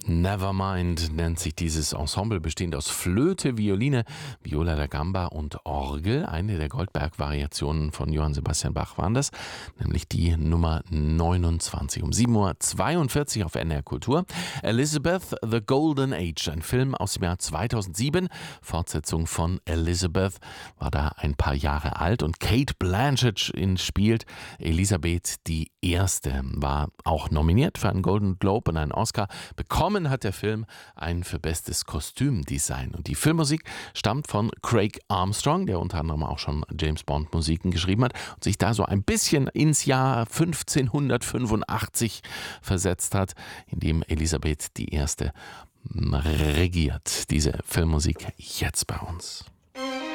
Nevermind nennt sich dieses Ensemble, bestehend aus Flöte, Violine, Viola da Gamba und Orgel. Eine der Goldberg-Variationen von Johann Sebastian Bach waren das, nämlich die Nummer 29 um 7:42 Uhr auf NR Kultur. Elizabeth, The Golden Age, ein Film aus dem Jahr 2007. Fortsetzung von Elizabeth, war da ein paar Jahre alt und Cate Blanchett spielt Elisabeth die Erste. War auch nominiert für einen Golden Globe und einen Oscar. Bekommen hat der Film einen für bestes Kostümdesign. Und die Filmmusik stammt von Craig Armstrong, der unter anderem auch schon James Bond Musiken geschrieben hat und sich da so ein bisschen ins Jahr 1585 versetzt hat, in dem Elisabeth die Erste regiert. Diese Filmmusik jetzt bei uns.